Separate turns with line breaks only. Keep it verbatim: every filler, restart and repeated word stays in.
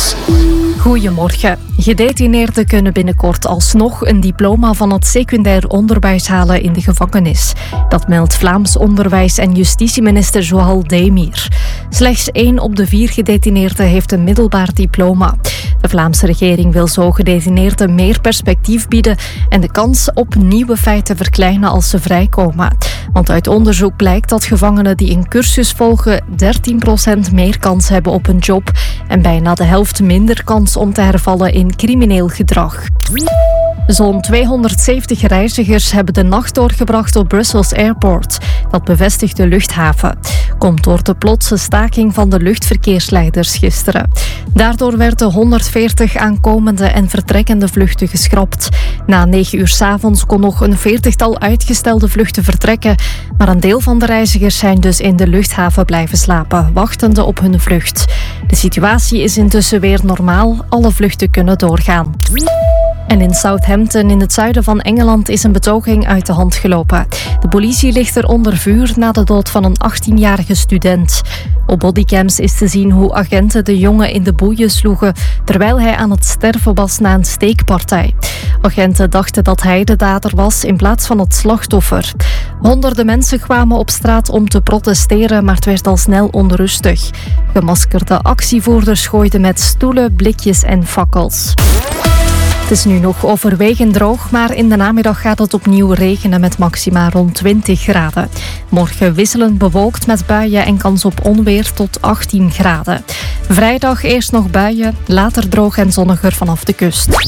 Goedemorgen. Gedetineerden kunnen binnenkort alsnog een diploma van het secundair onderwijs halen in de gevangenis. Dat meldt Vlaams onderwijs- en justitieminister Joël Demir. Slechts één op de vier gedetineerden heeft een middelbaar diploma. De Vlaamse regering wil zo gedetineerden meer perspectief bieden en de kans op nieuwe feiten verkleinen als ze vrijkomen. Want uit onderzoek blijkt dat gevangenen die een cursus volgen dertien procent meer kans hebben op een job en bijna de helft minder kans om te hervallen in crimineel gedrag. Zo'n tweehonderdzeventig reizigers hebben de nacht doorgebracht op Brussels Airport. Dat bevestigt de luchthaven. Komt door de plotse staking van de luchtverkeersleiders gisteren. Daardoor werden honderdveertig aankomende en vertrekkende vluchten geschrapt. Na negen uur 's avonds kon nog een veertigtal uitgestelde vluchten vertrekken. Maar een deel van de reizigers zijn dus in de luchthaven blijven slapen, wachtende op hun vlucht. De situatie is intussen weer normaal. Alle vluchten kunnen doorgaan. En in Southampton, in het zuiden van Engeland, is een betoging uit de hand gelopen. De politie ligt er onder vuur na de dood van een achttienjarige student. Op bodycams is te zien hoe agenten de jongen in de boeien sloegen terwijl hij aan het sterven was na een steekpartij. Agenten dachten dat hij de dader was in plaats van het slachtoffer. Honderden mensen kwamen op straat om te protesteren, maar het werd al snel onrustig. Gemaskerde actievoerders gooiden met stoelen, blikjes en fakkels. Het is nu nog overwegend droog, maar in de namiddag gaat het opnieuw regenen met maxima rond twintig graden. Morgen wisselend bewolkt met buien en kans op onweer tot achttien graden. Vrijdag eerst nog buien, later droog en zonniger vanaf de kust.